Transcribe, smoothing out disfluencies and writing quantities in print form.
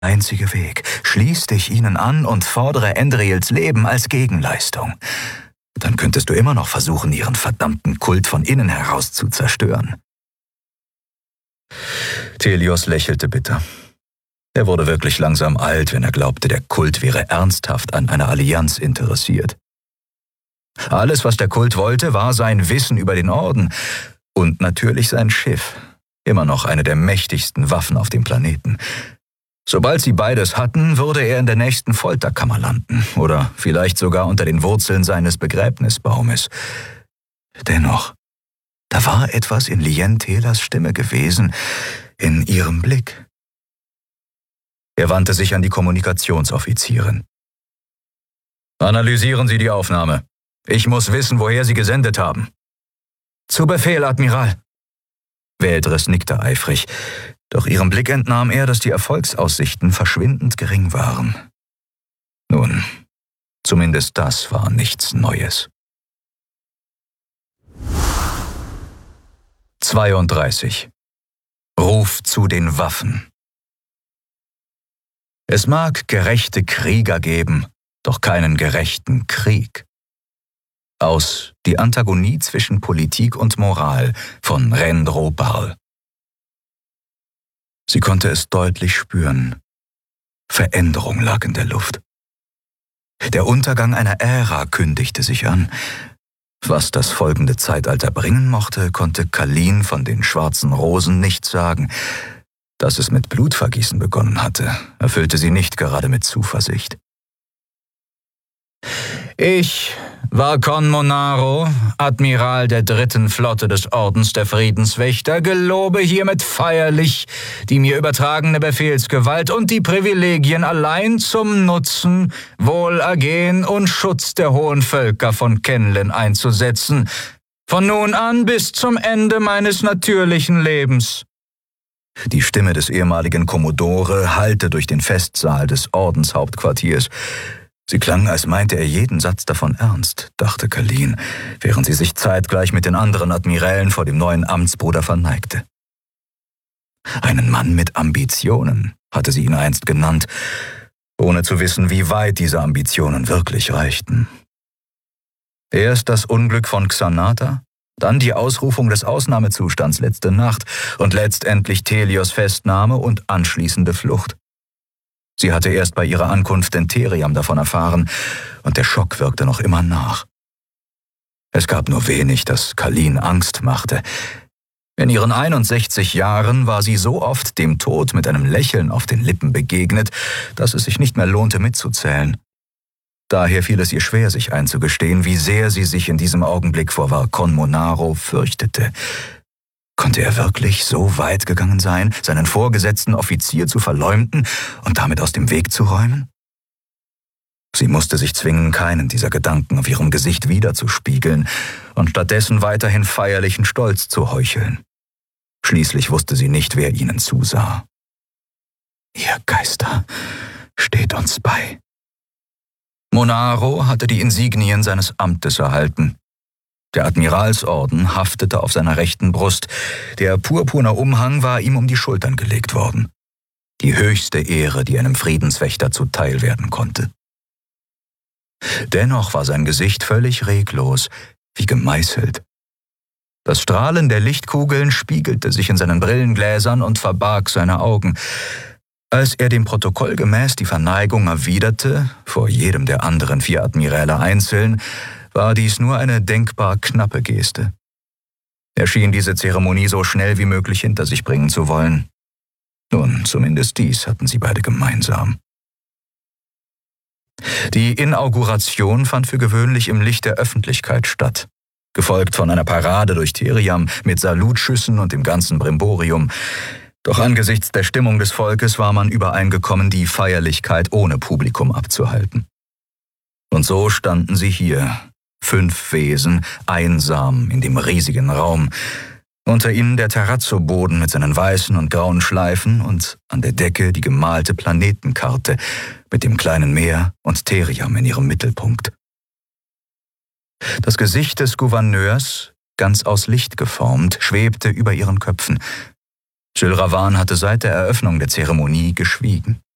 einzige Weg. Schließ dich ihnen an und fordere Endriels Leben als Gegenleistung. Dann könntest du immer noch versuchen, ihren verdammten Kult von innen heraus zu zerstören. Thelios lächelte bitter. Er wurde wirklich langsam alt, wenn er glaubte, der Kult wäre ernsthaft an einer Allianz interessiert. Alles, was der Kult wollte, war sein Wissen über den Orden und natürlich sein Schiff, immer noch eine der mächtigsten Waffen auf dem Planeten. Sobald sie beides hatten, würde er in der nächsten Folterkammer landen oder vielleicht sogar unter den Wurzeln seines Begräbnisbaumes. Dennoch, da war etwas in Lien Telas Stimme gewesen, in ihrem Blick. Er wandte sich an die Kommunikationsoffizierin. »Analysieren Sie die Aufnahme. Ich muss wissen, woher Sie gesendet haben.« »Zu Befehl, Admiral.« Veldres nickte eifrig, doch ihrem Blick entnahm er, dass die Erfolgsaussichten verschwindend gering waren. Nun, zumindest das war nichts Neues. 32. Ruf zu den Waffen. Es mag gerechte Krieger geben, doch keinen gerechten Krieg. Aus Die Antagonie zwischen Politik und Moral von Rendro Barl. Sie konnte es deutlich spüren. Veränderung lag in der Luft. Der Untergang einer Ära kündigte sich an. Was das folgende Zeitalter bringen mochte, konnte Kalin von den Schwarzen Rosen nicht sagen. Dass es mit Blutvergießen begonnen hatte, erfüllte sie nicht gerade mit Zuversicht. Ich war Con Monaro, Admiral der 3. Flotte des Ordens der Friedenswächter, gelobe hiermit feierlich die mir übertragene Befehlsgewalt und die Privilegien allein zum Nutzen, Wohlergehen und Schutz der hohen Völker von Kenlen einzusetzen, von nun an bis zum Ende meines natürlichen Lebens. Die Stimme des ehemaligen Kommodore hallte durch den Festsaal des Ordenshauptquartiers. Sie klang, als meinte er jeden Satz davon ernst, dachte Kalin, während sie sich zeitgleich mit den anderen Admirälen vor dem neuen Amtsbruder verneigte. Einen Mann mit Ambitionen, hatte sie ihn einst genannt, ohne zu wissen, wie weit diese Ambitionen wirklich reichten. Erst das Unglück von Xanata, dann die Ausrufung des Ausnahmezustands letzte Nacht und letztendlich Thelios Festnahme und anschließende Flucht. Sie hatte erst bei ihrer Ankunft in Theriam davon erfahren, und der Schock wirkte noch immer nach. Es gab nur wenig, das Kalin Angst machte. In ihren 61 Jahren war sie so oft dem Tod mit einem Lächeln auf den Lippen begegnet, dass es sich nicht mehr lohnte mitzuzählen. Daher fiel es ihr schwer, sich einzugestehen, wie sehr sie sich in diesem Augenblick vor Con Monaro fürchtete. Konnte er wirklich so weit gegangen sein, seinen vorgesetzten Offizier zu verleumden und damit aus dem Weg zu räumen? Sie musste sich zwingen, keinen dieser Gedanken auf ihrem Gesicht wiederzuspiegeln und stattdessen weiterhin feierlichen Stolz zu heucheln. Schließlich wusste sie nicht, wer ihnen zusah. Ihr Geister steht uns bei. Monaro hatte die Insignien seines Amtes erhalten. Der Admiralsorden haftete auf seiner rechten Brust, der purpurne Umhang war ihm um die Schultern gelegt worden. Die höchste Ehre, die einem Friedenswächter zuteil werden konnte. Dennoch war sein Gesicht völlig reglos, wie gemeißelt. Das Strahlen der Lichtkugeln spiegelte sich in seinen Brillengläsern und verbarg seine Augen. Als er dem Protokoll gemäß die Verneigung erwiderte, vor jedem der anderen 4 Admiräle einzeln, war dies nur eine denkbar knappe Geste. Er schien diese Zeremonie so schnell wie möglich hinter sich bringen zu wollen. Nun, zumindest dies hatten sie beide gemeinsam. Die Inauguration fand für gewöhnlich im Licht der Öffentlichkeit statt, gefolgt von einer Parade durch Theriam mit Salutschüssen und dem ganzen Brimborium. Doch angesichts der Stimmung des Volkes war man übereingekommen, die Feierlichkeit ohne Publikum abzuhalten. Und so standen sie hier, 5 Wesen, einsam in dem riesigen Raum. Unter ihnen der Terrazzo-Boden mit seinen weißen und grauen Schleifen und an der Decke die gemalte Planetenkarte mit dem kleinen Meer und Theriam in ihrem Mittelpunkt. Das Gesicht des Gouverneurs, ganz aus Licht geformt, schwebte über ihren Köpfen. Jules Ravan hatte seit der Eröffnung der Zeremonie geschwiegen.